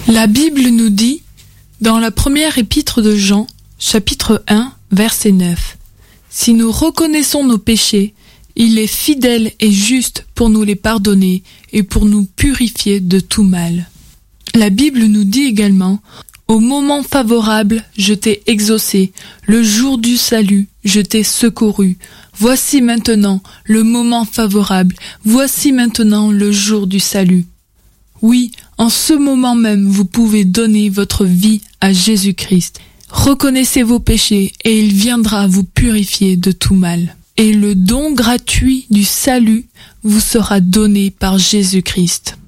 La Bible nous dit, dans la première épître de Jean, chapitre 1, verset 9, « Si nous reconnaissons nos péchés, il est fidèle et juste pour nous les pardonner et pour nous purifier de tout mal. » La Bible nous dit également, « Au moment favorable, je t'ai exaucé, le jour du salut, je t'ai secouru. Voici maintenant le moment favorable, voici maintenant le jour du salut. » Oui, en ce moment même, vous pouvez donner votre vie à Jésus-Christ. Reconnaissez vos péchés et il viendra vous purifier de tout mal. Et le don gratuit du salut vous sera donné par Jésus-Christ.